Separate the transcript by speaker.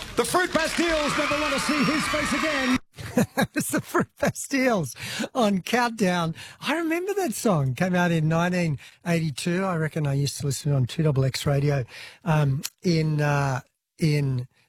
Speaker 1: The Fruit Bastilles never want to see his face again.
Speaker 2: It's the Fruit Bastilles on Countdown. I remember that song. Came out in 1982. I reckon I used to listen on 2XX radio in